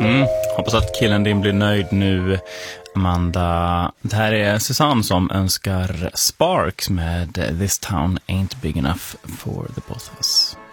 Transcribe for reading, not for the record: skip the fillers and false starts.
Hoppas att killen din blir nöjd nu, Amanda. Det här är Susanne som önskar Sparks med This Town Ain't Big Enough for the Both of Us.